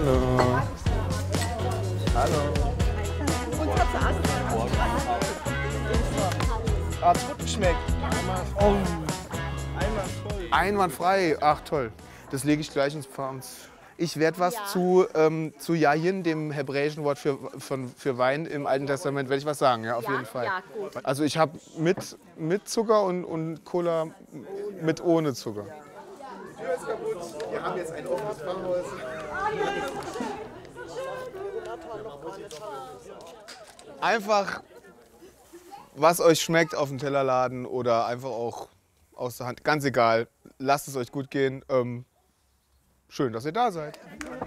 Hallo. Hallo. Hat's gut geschmeckt. Oh. Einwandfrei. Ach toll. Das lege ich gleich ins Pfand. Ich werde was zu Yayin, dem hebräischen Wort für Wein im Alten Testament, werde ich was sagen, ja, auf jeden Fall. Ja, gut. Also ich habe mit Zucker und Cola mit ohne Zucker. Die Tür ist kaputt. Wir haben jetzt ein offenes Pfarrhaus. Einfach, was euch schmeckt, auf den Teller laden oder einfach auch aus der Hand. Ganz egal. Lasst es euch gut gehen. Schön, dass ihr da seid.